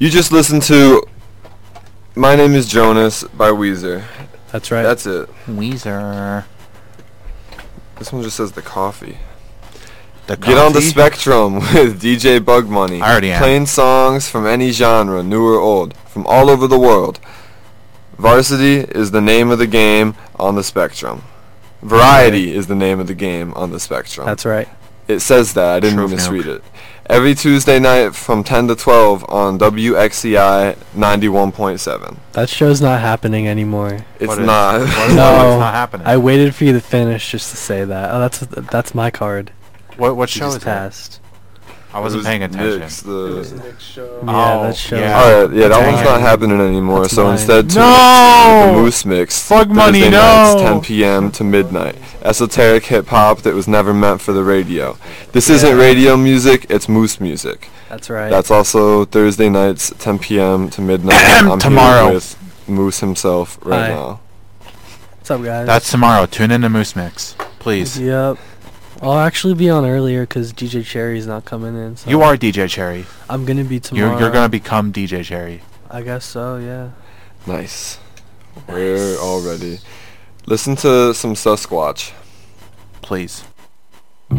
You just listened to My Name is Jonas by Weezer. That's right. That's it. Weezer. This one just says the coffee. The Get on the coffee? spectrum with DJ Bug Money. I already am. Playing songs from any genre, new or old, from all over the world. Varsity is the name of the game on the spectrum. Variety is the name of the game on the spectrum. That's right. It says that. I didn't True misread milk. it. Every Tuesday night from 10 to 12 on WXCI 91.7. That show's not happening anymore. It's What is- not. what is- No, It's not happening. I waited for you to finish just to say that. Oh, that's my card. What You show just is that? passed. I wasn't paying attention. Nick's, Yeah, Oh, that show. yeah. Alright, yeah, that Dang one's it. not happening anymore. That's So mine. instead, tune No! in to the Moose Mix. Bug Money, Thursday nights, no! 10 p.m. to midnight. Esoteric hip hop that was never meant for the radio. This isn't radio music, it's Moose music. That's right. That's also Thursday nights, 10 p.m. to midnight. I'm Tomorrow. here with Moose himself right Hi. now. What's up, guys? That's tomorrow. Tune in to Moose Mix, please. Yep. I'll actually be on earlier because DJ Cherry's not coming in. So You are DJ Cherry. I'm gonna be tomorrow. You're gonna become DJ Cherry. I guess so. Yeah. Nice. We're all ready. Listen to some Sasquatch. Please.